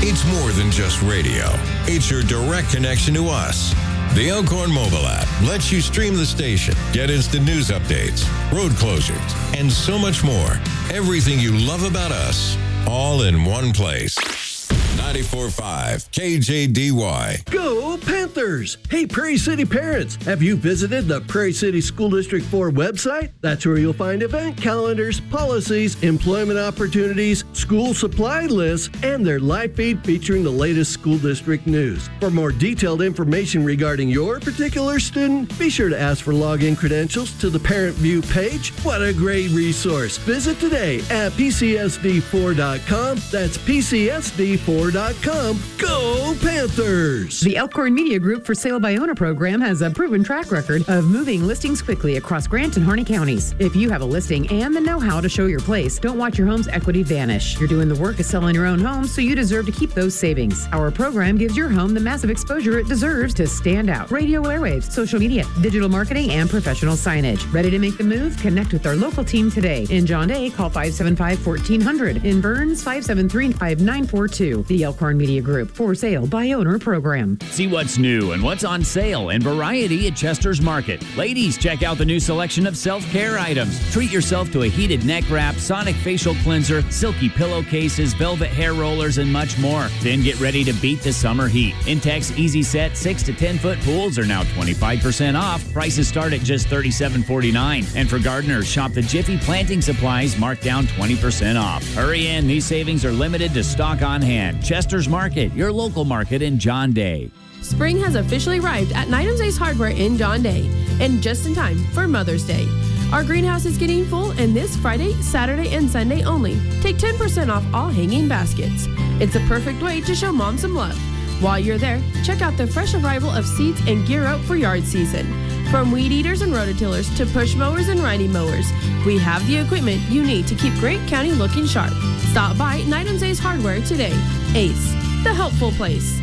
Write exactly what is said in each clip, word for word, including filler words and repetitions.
It's more than just radio. It's your direct connection to us. The Elkhorn mobile app lets you stream the station, get instant news updates, road closures, and so much more. Everything you love about us, all in one place. ninety-four point five K J D Y. Go Panthers! Hey, Prairie City parents, have you visited the Prairie City School District four website? That's where you'll find event calendars, policies, employment opportunities, school supply lists, and their live feed featuring the latest school district news. For more detailed information regarding your particular student, be sure to ask for login credentials to the Parent View page. What a great resource! Visit today at P C S D four dot com. That's P C S D four dot com. Go Panthers! The Elkhorn Media Group for Sale by Owner program has a proven track record of moving listings quickly across Grant and Harney counties. If you have a listing and the know-how to show your place, don't watch your home's equity vanish. You're doing the work of selling your own home, so you deserve to keep those savings. Our program gives your home the massive exposure it deserves to stand out. Radio airwaves, social media, digital marketing, and professional signage. Ready to make the move? Connect with our local team today. In John Day, call five seven five, one four zero zero. In Burns, five seven three, five nine four two. The Elkhorn Media Group for Sale by Owner program. See what's new and what's on sale and variety at Chester's Market. Ladies, check out the new selection of self-care items. Treat yourself to a heated neck wrap, Sonic facial cleanser, silky pillowcases, velvet hair rollers, and much more. Then get ready to beat the summer heat. Intex Easy Set six to ten foot pools are now twenty-five percent off. Prices start at just thirty-seven forty-nine. And for gardeners, shop the Jiffy Planting Supplies marked down twenty percent off. Hurry in, these savings are limited to stock on hand. Chester's Market, your local market in John Day. Spring has officially arrived at Nightham's Ace Hardware in John Day, and just in time for Mother's Day. Our greenhouse is getting full, and this Friday, Saturday, and Sunday only, take ten percent off all hanging baskets. It's a perfect way to show Mom some love. While you're there, check out the fresh arrival of seeds and gear up for yard season. From weed eaters and rototillers to push mowers and riding mowers, we have the equipment you need to keep Grant County looking sharp. Stop by Nightham's Ace Hardware today. Ace, the helpful place.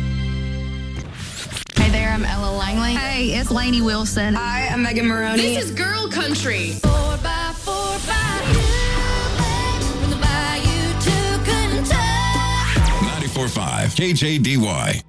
Hey there, I'm Ella Langley. Hey, it's Lainey Wilson. Hi, I'm Megan Maroney. This is Girl Country. Four by four by you, from the bayou to Kentucky. ninety-four point five K J D Y.